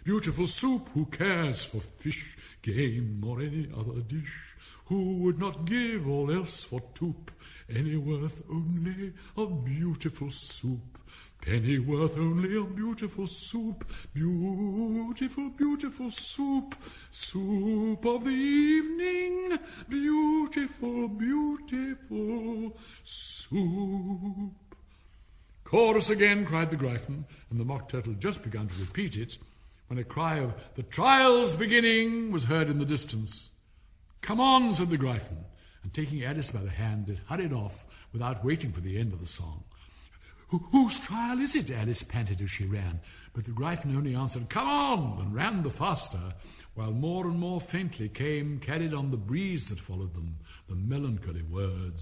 Beautiful soup, who cares for fish, game, or any other dish? Who would not give all else for toup? Any worth only of beautiful soup. Pennyworth only of beautiful soup. Beautiful, beautiful soup. Soup of the evening. Beautiful, beautiful soup. Chorus again, cried the Gryphon, and the Mock Turtle had just begun to repeat it, when a cry of "The trial's beginning" was heard in the distance. "Come on," said the Gryphon, and taking Alice by the hand, it hurried off without waiting for the end of the song. "Whose trial is it?" Alice panted as she ran, but the Gryphon only answered, "Come on," and ran the faster, while more and more faintly came, carried on the breeze that followed them, the melancholy words,